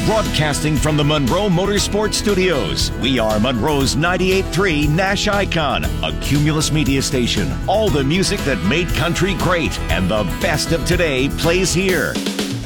Broadcasting from the Monroe Motorsports Studios, we are Monroe's 98.3 Nash Icon, a Cumulus media station. All the music that made country great and the best of today plays here.